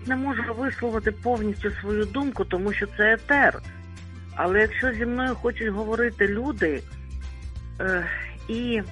Не можу висловити повністю свою думку, тому що це етер. Але якщо зі мною хочуть говорити люди і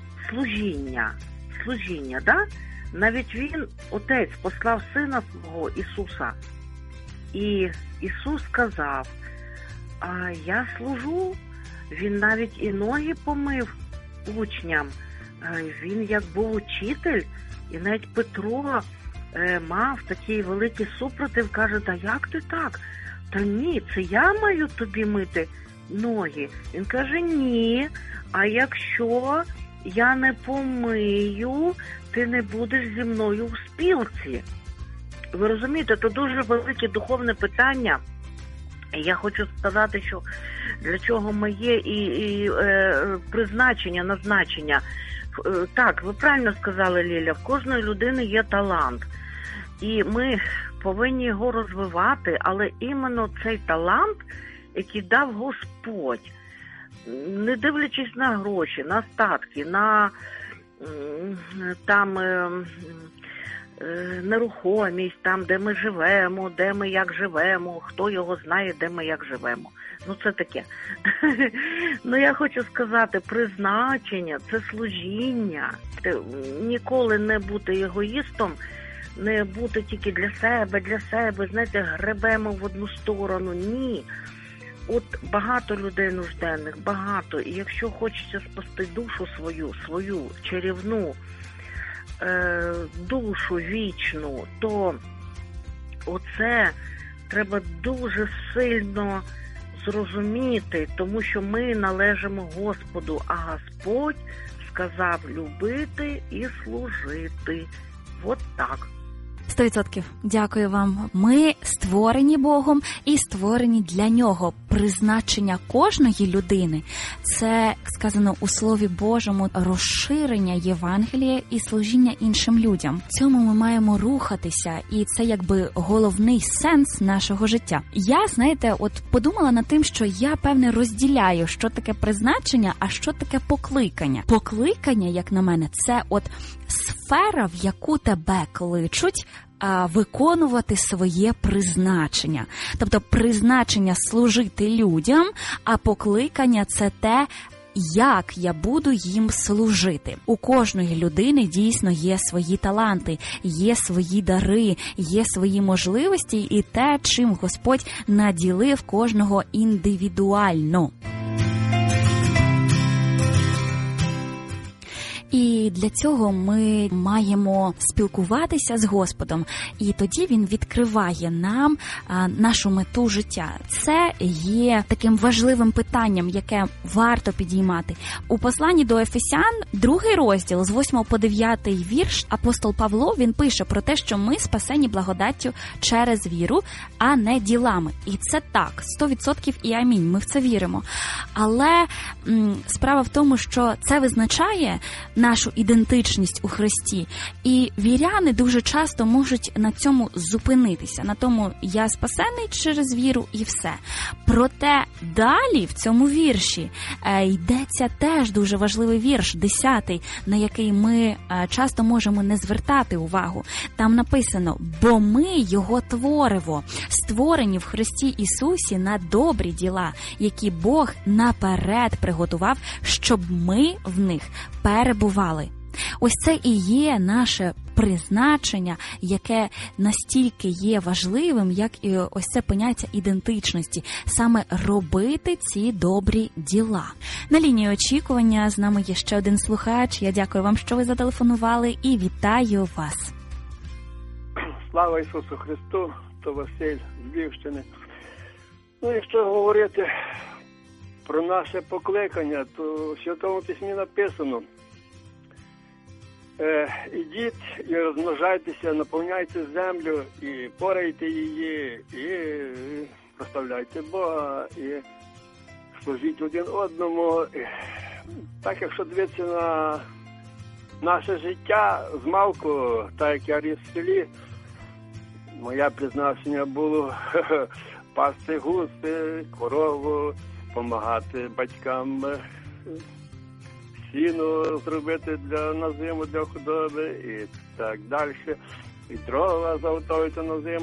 служіння, да? Навіть він, Отець, послав Сина свого Ісуса. І Ісус сказав, я служу. Він навіть і ноги помив учням. Він як був учитель, і навіть Петро мав такий великий супротив, каже, та як ти так? Та ні, це я маю тобі мити ноги. Він каже, ні, а якщо я не помию, ти не будеш зі мною в спілці. Ви розумієте, це дуже велике духовне питання. Я хочу сказати, що для чого ми є і призначення, назначення. Так, ви правильно сказали, Ліля, в кожної людини є талант. І ми повинні його розвивати, але іменно цей талант, який дав Господь, не дивлячись на гроші, на статки, на нерухомість, там, де ми живемо, де ми як живемо, хто його знає, де ми як живемо. Ну, це таке. Ну, я хочу сказати, призначення – це служіння. Ніколи не бути егоїстом, не бути тільки для себе, знаєте, гребемо в одну сторону. Ні. От багато людей нужденних, багато. І якщо хочеться спасти душу свою чарівну, душу вічну, то оце треба дуже сильно зрозуміти, тому що ми належимо Господу, а Господь сказав любити і служити. От так. 100%. Дякую вам. Ми створені Богом і створені для Нього. Призначення кожної людини – це, сказано у Слові Божому, розширення Євангелія і служіння іншим людям. В цьому ми маємо рухатися, і це якби головний сенс нашого життя. Я, знаєте, от подумала над тим, що я, певне, розділяю, що таке призначення, а що таке покликання. Покликання, як на мене, це от сфера, в яку тебе кличуть виконувати своє призначення. Тобто призначення служити людям, а покликання – це те, як я буду їм служити. У кожної людини дійсно є свої таланти, є свої дари, є свої можливості і те, чим Господь наділив кожного індивідуально. І для цього ми маємо спілкуватися з Господом, і тоді Він відкриває нам нашу мету життя. Це є таким важливим питанням, яке варто підіймати. У посланні до Ефесян, 2 розділ, з 8 по 9 вірш, апостол Павло, він пише про те, що ми спасені благодаттю через віру, а не ділами. І це так, 100% і амінь, ми в це віримо. Але справа в тому, що це визначає нашу ідентичність у Христі. І віряни дуже часто можуть на цьому зупинитися. На тому я спасений через віру і все. Проте далі в цьому вірші йдеться теж дуже важливий вірш, 10, на який ми часто можемо не звертати увагу. Там написано: «Бо ми Його твориво, створені в Христі Ісусі на добрі діла, які Бог наперед приготував, щоб ми в них перебували». Ось це і є наше призначення, яке настільки є важливим, як і ось це поняття ідентичності, саме робити ці добрі діла. На лінії очікування з нами є ще один слухач. Я дякую вам, що ви зателефонували, і вітаю вас. Слава Ісусу Христу, то Василь з Львівщини. Ну, якщо говорити про наше покликання, то в Святому Письмі написано: ідіть і розмножайтеся, наповняйте землю і порайте її, і прославляйте Бога, і служіть один одному. Так, якщо дивитися на наше життя змалку, так як я ріс в селі, моє призначення було пасти гуси, корову, допомагати батькам сіно зробити на зиму для худоби і так далі. І дрова заготовити на зиму.